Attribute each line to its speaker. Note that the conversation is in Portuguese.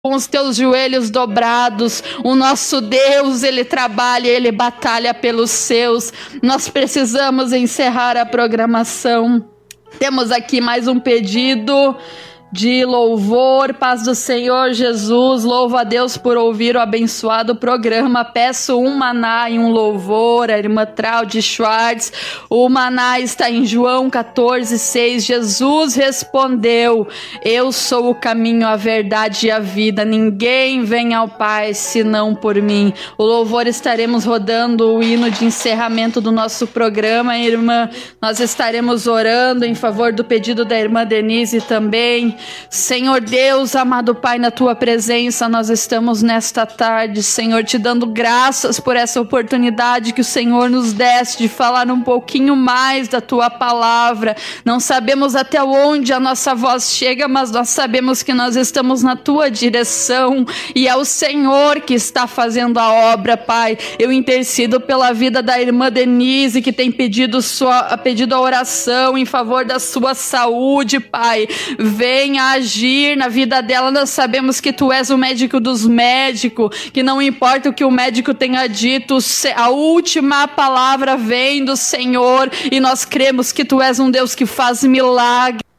Speaker 1: com os teus joelhos dobrados. O nosso Deus, Ele trabalha, Ele batalha pelos seus. Nós precisamos encerrar a programação. Temos aqui mais um pedido de louvor. Paz do Senhor Jesus, louvo a Deus por ouvir o abençoado programa. Peço um maná e um louvor. A irmã Traude Schwartz. O maná está em João 14:6. Jesus respondeu: eu sou o caminho, a verdade e a vida. Ninguém vem ao Pai senão por mim. O louvor estaremos rodando o hino de encerramento do nosso programa, irmã. Nós estaremos orando em favor do pedido da irmã Denise também. Senhor Deus, amado Pai, na tua presença nós estamos nesta tarde, Senhor, te dando graças por essa oportunidade que o Senhor nos desse de falar um pouquinho mais da tua palavra. Não sabemos até onde a nossa voz chega, mas nós sabemos que nós estamos na tua direção e é o Senhor que está fazendo a obra, Pai. Eu intercedo pela vida da irmã Denise, que tem pedido a oração em favor da sua saúde, Pai. Venha agir na vida dela. Nós sabemos que tu és o médico dos médicos, que não importa o que o médico tenha dito, a última palavra vem do Senhor, e nós cremos que tu és um Deus que faz milagre.